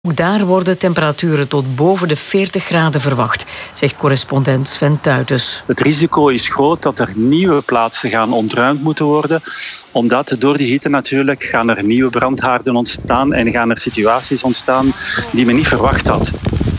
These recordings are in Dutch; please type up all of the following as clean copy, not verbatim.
Ook daar worden temperaturen tot boven de 40 graden verwacht, zegt correspondent Sven Tuitens. Het risico is groot dat er nieuwe plaatsen gaan ontruimd moeten worden, omdat door die hitte natuurlijk gaan er nieuwe brandhaarden ontstaan en gaan er situaties ontstaan die men niet verwacht had.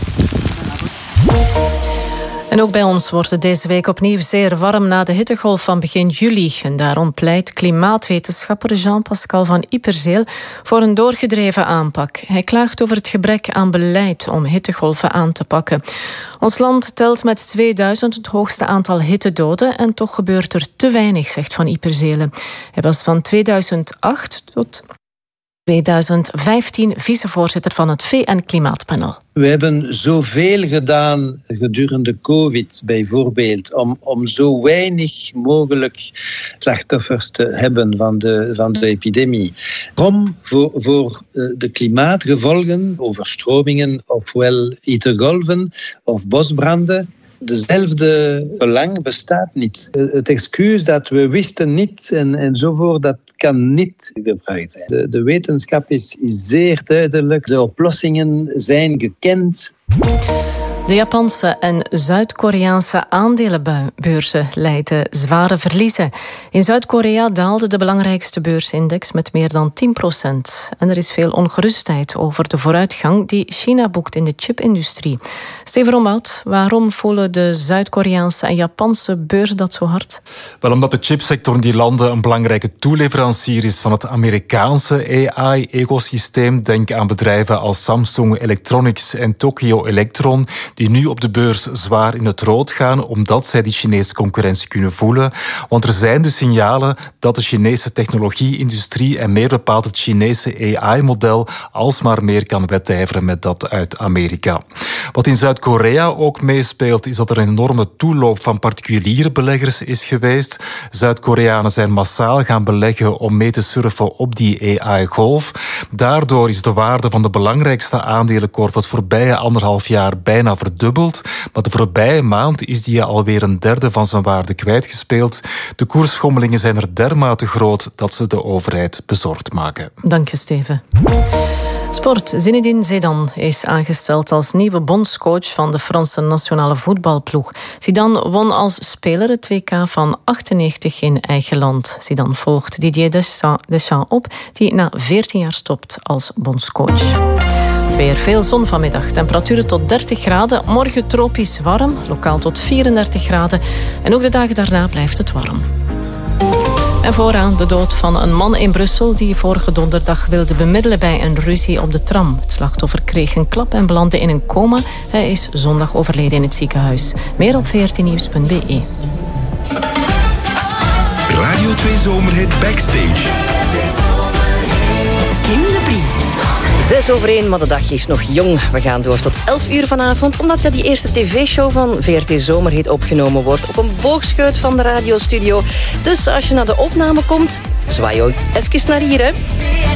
En ook bij ons wordt het deze week opnieuw zeer warm na de hittegolf van begin juli. En daarom pleit klimaatwetenschapper Jean-Pascal van Yperzeel voor een doorgedreven aanpak. Hij klaagt over het gebrek aan beleid om hittegolven aan te pakken. Ons land telt met 2000 het hoogste aantal hittedoden en toch gebeurt er te weinig, zegt Van Yperzeel. Hij was van 2008 tot 2015 vicevoorzitter van het VN-klimaatpanel. We hebben zoveel gedaan gedurende COVID bijvoorbeeld om zo weinig mogelijk slachtoffers te hebben van de epidemie. Om voor de klimaatgevolgen, overstromingen ofwel hittegolven of bosbranden, dezelfde belang bestaat niet. Het excuus dat we wisten niet enzovoort, dat kan niet gebruikt zijn. De wetenschap is zeer duidelijk. De oplossingen zijn gekend. De Japanse en Zuid-Koreaanse aandelenbeurzen leiden zware verliezen. In Zuid-Korea daalde de belangrijkste beursindex met meer dan 10%. En er is veel ongerustheid over de vooruitgang die China boekt in de chipindustrie. Steven Romhout, waarom voelen de Zuid-Koreaanse en Japanse beurzen dat zo hard? Wel, omdat de chipsector in die landen een belangrijke toeleverancier is van het Amerikaanse AI-ecosysteem. Denk aan bedrijven als Samsung Electronics en Tokyo Electron, die nu op de beurs zwaar in het rood gaan, omdat zij die Chinese concurrentie kunnen voelen. Want er zijn dus signalen dat de Chinese technologie-industrie en meer bepaald het Chinese AI-model alsmaar meer kan wedijveren met dat uit Amerika. Wat in Zuid-Korea ook meespeelt, is dat er een enorme toeloop van particuliere beleggers is geweest. Zuid-Koreanen zijn massaal gaan beleggen om mee te surfen op die AI-golf. Daardoor is de waarde van de belangrijkste aandelenkorf het voorbije 1,5 jaar bijna verdubbeld, maar de voorbije maand is die alweer een derde van zijn waarde kwijtgespeeld. De koersschommelingen zijn er dermate groot dat ze de overheid bezorgd maken. Dank je, Steven. Sport. Zinedine Zidane is aangesteld als nieuwe bondscoach van de Franse nationale voetbalploeg. Zidane won als speler het WK van 98 in eigen land. Zidane volgt Didier Deschamps op, die na 14 jaar stopt als bondscoach. Weer veel zon vanmiddag. Temperaturen tot 30 graden. Morgen tropisch warm, lokaal tot 34 graden. En ook de dagen daarna blijft het warm. En vooraan de dood van een man in Brussel die vorige donderdag wilde bemiddelen bij een ruzie op de tram. Het slachtoffer kreeg een klap en belandde in een coma. Hij is zondag overleden in het ziekenhuis. Meer op vrtnieuws.be. Radio 2 Zomerhit Backstage. Kim de Brie. 6:06, maar de dag is nog jong. We gaan door tot 11 uur vanavond, omdat die eerste tv-show van VRT Zomerhit opgenomen wordt op een boogscheut van de radiostudio. Dus als je naar de opname komt, zwaai ook even naar hier, hè.